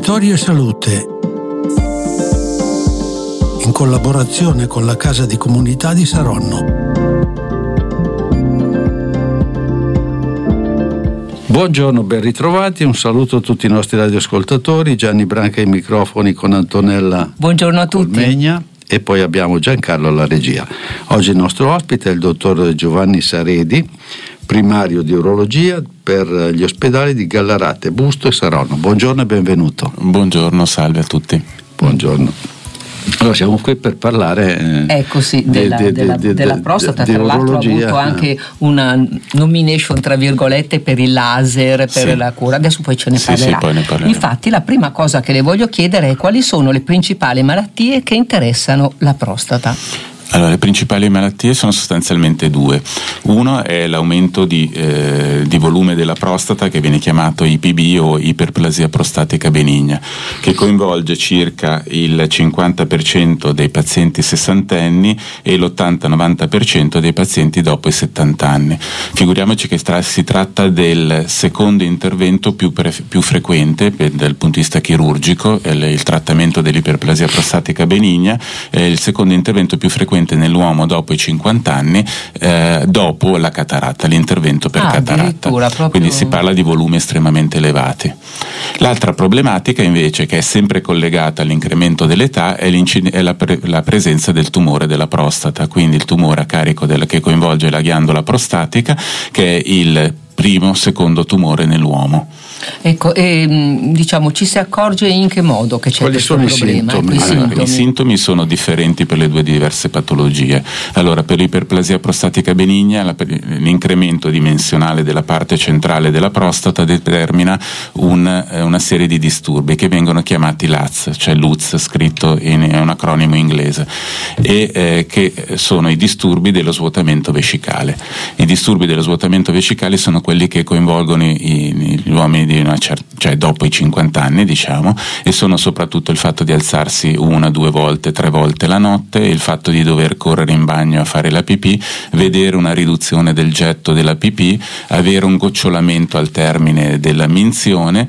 Territorio e Salute, in collaborazione con la Casa di Comunità di Saronno. Buongiorno, ben ritrovati, un saluto a tutti i nostri radioascoltatori. Gianni Branca ai microfoni con Antonella. Buongiorno a tutti. Colmegna, e poi abbiamo Giancarlo alla regia. Oggi il nostro ospite è il dottor Giovanni Saredi, primario di urologia per gli ospedali di Gallarate, Busto e Saronno. Buongiorno e benvenuto. Buongiorno, salve a tutti. Buongiorno. Allora siamo qui per parlare della prostata. Tra l'altro ha avuto anche una nomination tra virgolette per il laser, per la cura. Adesso poi ce ne parlerà. Poi ne parlerà. Infatti la prima cosa che le voglio chiedere è quali sono le principali malattie che interessano la prostata. Allora, le principali malattie sono sostanzialmente due. Uno è l'aumento di volume della prostata, che viene chiamato IPB o iperplasia prostatica benigna, che coinvolge circa il 50% dei pazienti sessantenni e l'80-90% dei pazienti dopo i 70 anni. Figuriamoci che si tratta del secondo intervento più frequente dal punto di vista chirurgico, il trattamento dell'iperplasia prostatica benigna è il secondo intervento più frequente nell'uomo dopo i 50 anni, dopo la cataratta, l'intervento per cataratta. Quindi si parla di volumi estremamente elevati. L'altra problematica invece, che è sempre collegata all'incremento dell'età, è la presenza del tumore della prostata, quindi il tumore a carico che coinvolge la ghiandola prostatica, che è il secondo tumore nell'uomo. Ecco, ci si accorge in che modo che c'è questo problema? I sintomi sono differenti per le due diverse patologie. Allora, per l'iperplasia prostatica benigna, l'incremento dimensionale della parte centrale della prostata determina una serie di disturbi che vengono chiamati LUTS, cioè LUTS scritto è un acronimo inglese, e che sono i disturbi dello svuotamento vescicale. I disturbi dello svuotamento vescicale sono quelli che coinvolgono gli uomini cioè dopo i 50 anni, diciamo, e sono soprattutto il fatto di alzarsi 1, 2 volte, 3 volte la notte, il fatto di dover correre in bagno a fare la pipì, vedere una riduzione del getto della pipì, avere un gocciolamento al termine della minzione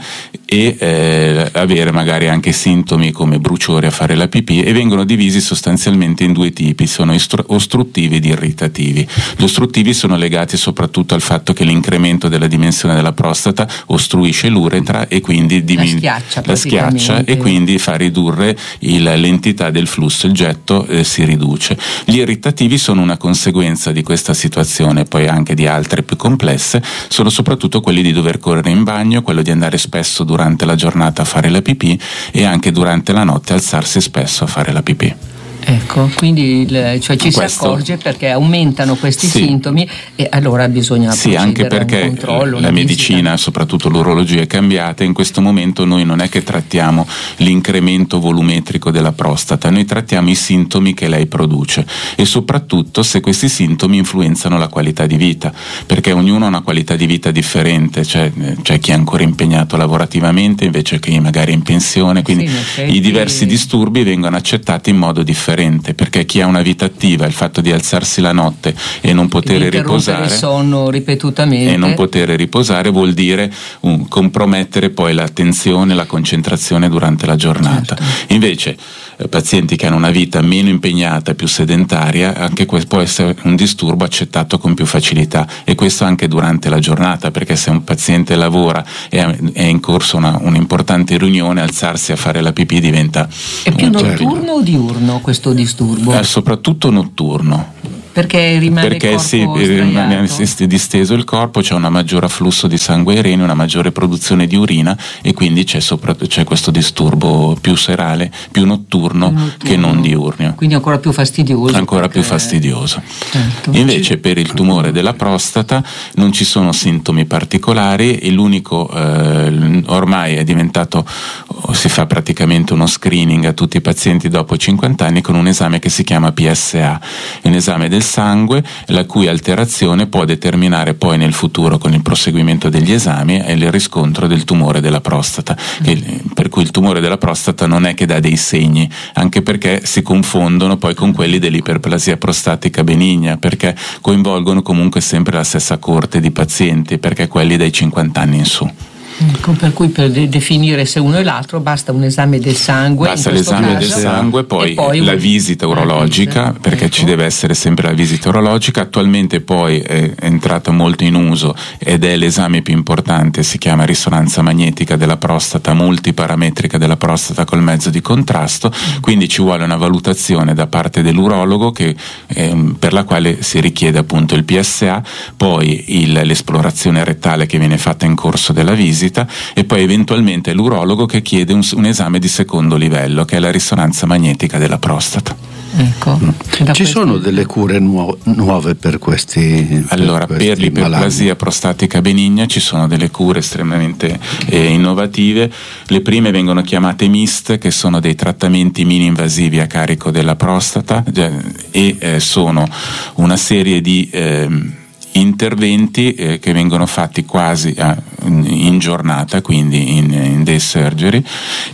e avere magari anche sintomi come bruciore a fare la pipì, e vengono divisi sostanzialmente in due tipi: sono ostruttivi ed irritativi. Gli ostruttivi sono legati soprattutto al fatto che l'incremento della dimensione della prostata ostruisce l'uretra e quindi la schiaccia e quindi fa ridurre l'entità del flusso, il getto si riduce. Gli irritativi sono una conseguenza di questa situazione, poi anche di altre più complesse, sono soprattutto quelli di dover correre in bagno, quello di andare spesso durante la giornata a fare la pipì e anche durante la notte alzarsi spesso a fare la pipì. Ecco, quindi ci si accorge perché aumentano questi sintomi e allora bisogna procedere anche perché a un controllo, la medicina, soprattutto l'urologia, è cambiata. In questo momento noi non è che trattiamo l'incremento volumetrico della prostata, noi trattiamo i sintomi che lei produce e soprattutto se questi sintomi influenzano la qualità di vita, perché ognuno ha una qualità di vita differente, c'è chi è ancora impegnato lavorativamente invece chi magari è in pensione, quindi i diversi disturbi vengono accettati in modo differente, perché chi ha una vita attiva, il fatto di alzarsi la notte e non poter riposare, il sonno ripetutamente, e non poter riposare vuol dire compromettere poi l'attenzione e la concentrazione durante la giornata. Certo. Invece pazienti che hanno una vita meno impegnata, più sedentaria, anche questo può essere un disturbo accettato con più facilità, e questo anche durante la giornata, perché se un paziente lavora e è in corso un'importante riunione, alzarsi a fare la pipì diventa... È più notturno o diurno questo disturbo? Soprattutto notturno. Perché rimane disteso il corpo, c'è un maggior afflusso di sangue ai reni, una maggiore produzione di urina, e quindi c'è questo disturbo più serale, più notturno che non diurnio. Quindi ancora più fastidioso. Certo. Invece per il tumore della prostata non ci sono sintomi particolari, e l'unico ormai è diventato, si fa praticamente uno screening a tutti i pazienti dopo i 50 anni con un esame che si chiama PSA, un esame del sangue, la cui alterazione può determinare poi nel futuro, con il proseguimento degli esami, il riscontro del tumore della prostata, per cui il tumore della prostata non è che dà dei segni, anche perché si confondono poi con quelli dell'iperplasia prostatica benigna, perché coinvolgono comunque sempre la stessa corte di pazienti, perché quelli dai 50 anni in su. Ecco, per cui per definire se uno è l'altro basta un esame del sangue. Basta l'esame del sangue, poi la visita urologica, perché ci deve essere sempre la visita urologica. Attualmente poi è entrata molto in uso ed è l'esame più importante, si chiama risonanza magnetica della prostata, multiparametrica della prostata col mezzo di contrasto, quindi ci vuole una valutazione da parte dell'urologo per la quale si richiede appunto il PSA, poi l'esplorazione rettale che viene fatta in corso della visita, e poi eventualmente l'urologo che chiede un esame di secondo livello, che è la risonanza magnetica della prostata. Ecco. Ci sono delle cure nuove per questi? Allora, per l'iperplasia prostatica benigna ci sono delle cure estremamente innovative. Le prime vengono chiamate MIST, che sono dei trattamenti mini-invasivi a carico della prostata, e sono una serie di interventi che vengono fatti quasi in giornata, quindi in day surgery,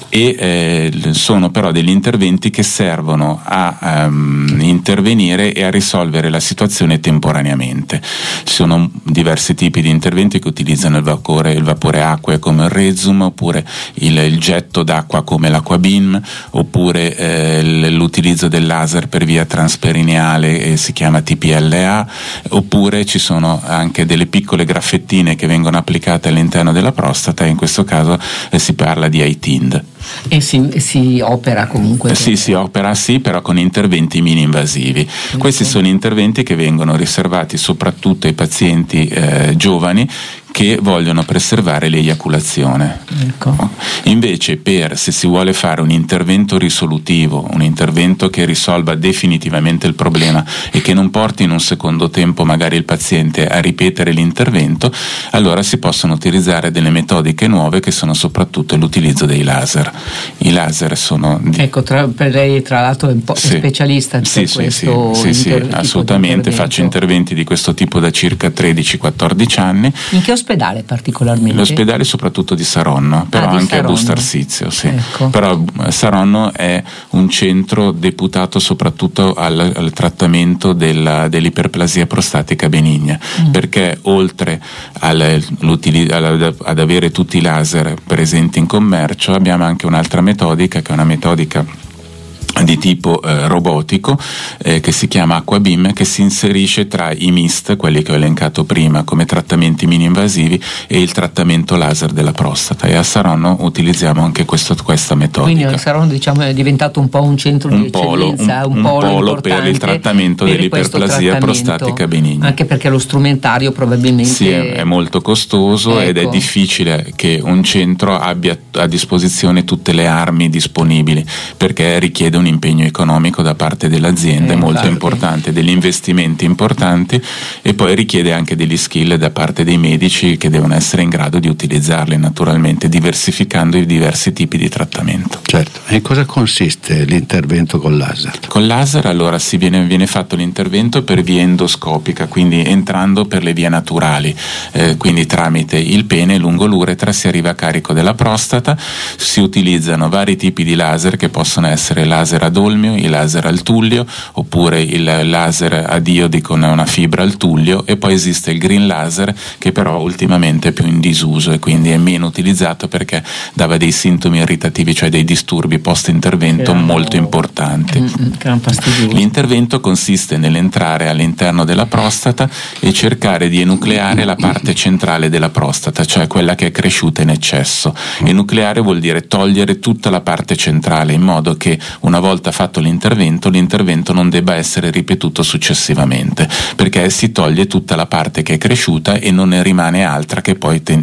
e sono però degli interventi che servono a intervenire e a risolvere la situazione temporaneamente. Ci sono diversi tipi di interventi che utilizzano il vapore acqua come il Rezum, oppure il getto d'acqua come l'Aquabeam, oppure l'utilizzo del laser per via transperineale, si chiama TPLA, oppure ci sono anche delle piccole graffettine che vengono applicate all'interno della prostata, e in questo caso si parla di iTind. E si opera comunque? Si opera, però con interventi mini-invasivi. Okay. Questi sono interventi che vengono riservati soprattutto ai pazienti giovani che vogliono preservare l'eiaculazione. Ecco. Invece, se si vuole fare un intervento risolutivo, un intervento che risolva definitivamente il problema e che non porti in un secondo tempo magari il paziente a ripetere l'intervento, allora si possono utilizzare delle metodiche nuove, che sono soprattutto l'utilizzo dei laser. I laser sono per lei tra l'altro è un po' specialista in questo. Sì, assolutamente. Faccio interventi di questo tipo da circa 13-14 anni. In che ospedale particolarmente? L'ospedale soprattutto di Saronno, però anche Saronno. A Busto Arsizio, sì. Ecco. Però Saronno è un centro deputato soprattutto al trattamento dell'iperplasia prostatica benigna, perché oltre ad avere tutti i laser presenti in commercio, abbiamo anche un'altra metodica, che è una metodica di tipo robotico, che si chiama Aquabeam, che si inserisce tra i MIST, quelli che ho elencato prima come trattamenti mini-invasivi, e il trattamento laser della prostata, e a Saronno utilizziamo anche questa metodica. Quindi a Saronno è diventato un po' un centro di eccellenza, un polo per il trattamento dell'iperplasia prostatica benigna. Anche perché lo strumentario probabilmente è molto costoso, ed è difficile che un centro abbia a disposizione tutte le armi disponibili, perché richiede un impegno economico da parte dell'azienda molto importante, degli investimenti importanti, e poi richiede anche degli skill da parte dei medici, che devono essere in grado di utilizzarli, naturalmente diversificando i diversi tipi di trattamento. Certo. E in cosa consiste l'intervento con laser? Con laser allora viene fatto l'intervento per via endoscopica, quindi entrando per le vie naturali, quindi tramite il pene lungo l'uretra si arriva a carico della prostata. Si utilizzano vari tipi di laser, che possono essere laser ad olmio, il laser al tullio, oppure il laser a diodi con una fibra al tullio, e poi esiste il green laser, che però ultimamente è più in disuso e quindi è meno utilizzato, perché dava dei sintomi irritativi, cioè dei disturbi post intervento molto importanti. L'intervento consiste nell'entrare all'interno della prostata e cercare di enucleare la parte centrale della prostata, cioè quella che è cresciuta in eccesso. Enucleare vuol dire togliere tutta la parte centrale, in modo che una volta fatto l'intervento non debba essere ripetuto successivamente, perché si toglie tutta la parte che è cresciuta e non ne rimane altra che poi